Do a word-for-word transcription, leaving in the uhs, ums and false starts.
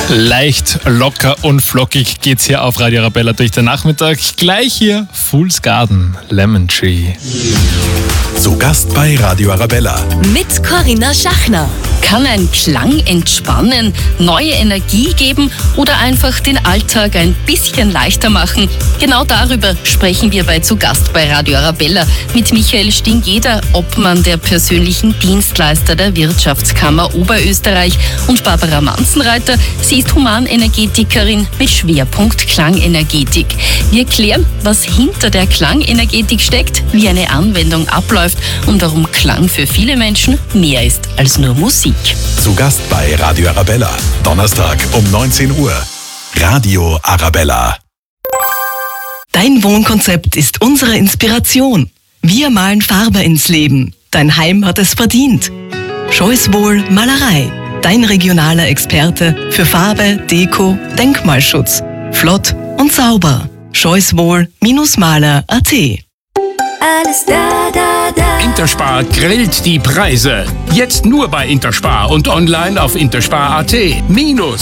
Leicht, locker und flockig geht's hier auf Radio Arabella durch den Nachmittag. Gleich hier Fool's Garden, Lemon Tree. Zu Gast bei Radio Arabella. Mit Corinna Schachner. Kann ein Klang entspannen, neue Energie geben oder einfach den Alltag ein bisschen leichter machen? Genau darüber sprechen wir bei Zu Gast bei Radio Arabella mit Michael Stingeder, Obmann der persönlichen Dienstleister der Wirtschaftskammer Oberösterreich, und Barbara Manzenreiter. Sie ist Humanenergetikerin mit Schwerpunkt Klangenergetik. Wir klären, was hinter der Klangenergetik steckt, wie eine Anwendung abläuft und warum Klang für viele Menschen mehr ist als nur Musik. Zu Gast bei Radio Arabella. Donnerstag um neunzehn Uhr. Radio Arabella. Dein Wohnkonzept ist unsere Inspiration. Wir malen Farbe ins Leben. Dein Heim hat es verdient. Scheuswohl Malerei. Dein regionaler Experte für Farbe, Deko, Denkmalschutz. Flott und sauber. Scheuswohl-maler punkt at. Alles da, da, da. Interspar grillt die Preise. Jetzt nur bei Interspar und online auf interspar punkt at. Minus